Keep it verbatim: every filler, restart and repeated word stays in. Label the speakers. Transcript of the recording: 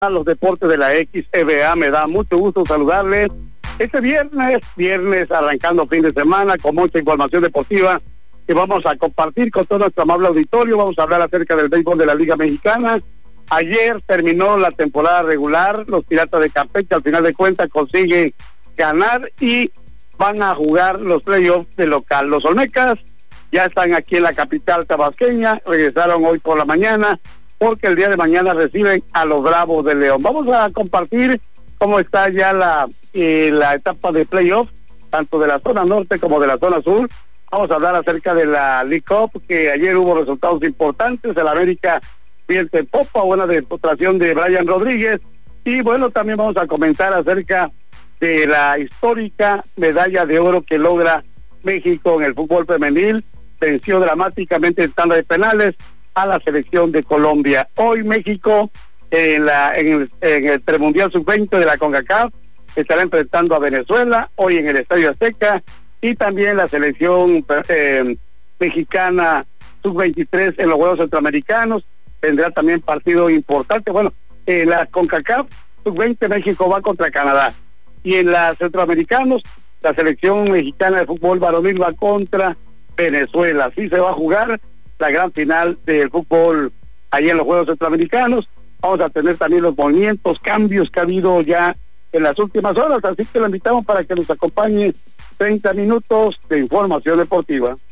Speaker 1: a los deportes de la X B A. Me da mucho gusto saludarles este viernes, viernes arrancando fin de semana con mucha información deportiva que vamos a compartir con todo nuestro amable auditorio. Vamos a hablar acerca del béisbol de la Liga Mexicana. Ayer terminó la temporada regular, los Piratas de Campeche al final de cuentas consiguen ganar y van a jugar los playoffs de local. Los Olmecas ya están aquí en la capital tabasqueña, regresaron hoy por la mañana porque el día de mañana reciben a los Bravos de León. Vamos a compartir cómo está ya la, eh, la etapa de playoff, tanto de la zona norte como de la zona sur. Vamos a hablar acerca de la League Cup, que ayer hubo resultados importantes. El América vierte en popa, buena demostración de Brian Rodríguez. Y bueno, también vamos a comentar acerca de la histórica medalla de oro que logra México en el fútbol femenil. Venció dramáticamente en tanda de penales a la selección de Colombia. Hoy México en, la, en, el, en el premundial sub veinte de la CONCACAF estará enfrentando a Venezuela hoy en el Estadio Azteca, y también la selección eh, mexicana sub veintitrés en los Juegos Centroamericanos tendrá también partido importante. Bueno, en la CONCACAF sub veinte México va contra Canadá, y en la Centroamericanos la selección mexicana de fútbol varonil va contra Venezuela. Así se va a jugar la gran final del fútbol ahí en los Juegos Centroamericanos. Vamos a tener también los movimientos, cambios que ha habido ya en las últimas horas, así que lo invitamos para que nos acompañe treinta minutos de información deportiva.